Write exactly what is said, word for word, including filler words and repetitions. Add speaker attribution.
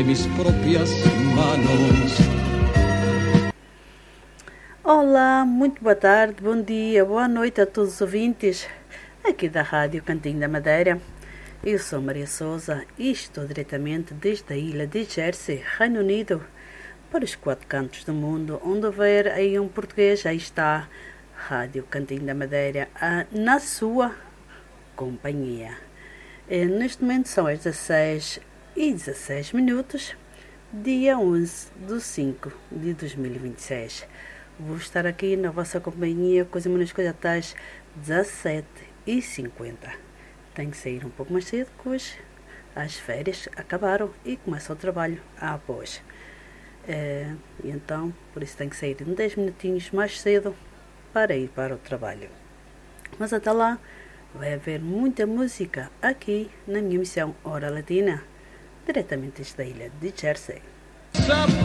Speaker 1: de mis propias manos.
Speaker 2: Olá, muito boa tarde, bom dia, boa noite a todos os ouvintes aqui da Rádio Cantinho da Madeira. Eu sou Maria Souza e estou diretamente desde a ilha de Jersey, Reino Unido, para os quatro cantos do mundo, onde houver aí um português, aí está Rádio Cantinho da Madeira, a, na sua companhia. E, neste momento são as dezasseis e dezasseis minutos, dia onze de cinco de dois mil e vinte e seis. Vou estar aqui na vossa companhia com as coisas até às dezassete e cinquenta. Tenho que sair um pouco mais cedo, porque hoje as férias acabaram e começa o trabalho após. É, e então, por isso tenho que sair em dez minutinhos mais cedo para ir para o trabalho. Mas até lá, vai haver muita música aqui na minha missão Hora Latina, diretamente da ilha de Jersey.